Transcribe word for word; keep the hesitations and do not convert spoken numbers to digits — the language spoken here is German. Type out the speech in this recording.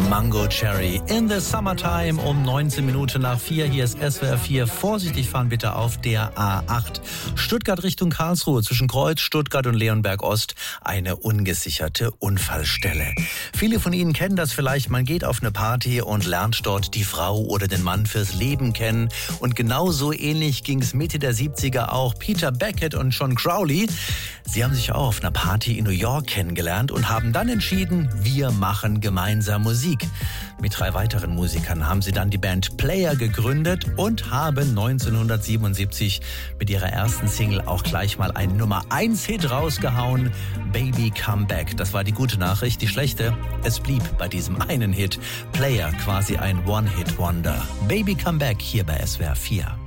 Mango Cherry in the Summertime um neunzehn Minuten nach vier. Hier ist S W R vier. Vorsichtig fahren bitte auf der A acht. Stuttgart Richtung Karlsruhe zwischen Kreuz, Stuttgart und Leonberg Ost. Eine ungesicherte Unfallstelle. Viele von Ihnen kennen das vielleicht. Man geht auf eine Party und lernt dort die Frau oder den Mann fürs Leben kennen. Und genauso ähnlich ging es Mitte der siebziger auch Peter Beckett und John Crowley. Sie haben sich auch auf einer Party in New York kennengelernt und haben dann entschieden, wir machen gemeinsam Musik. Mit drei weiteren Musikern haben sie dann die Band Player gegründet und haben neunzehnhundertsiebenundsiebzig mit ihrer ersten Single auch gleich mal einen Nummer eins Hit rausgehauen, Baby Come Back. Das war die gute Nachricht. Die schlechte, es blieb bei diesem einen Hit. Player, quasi ein One-Hit-Wonder. Baby Come Back hier bei S W R vier.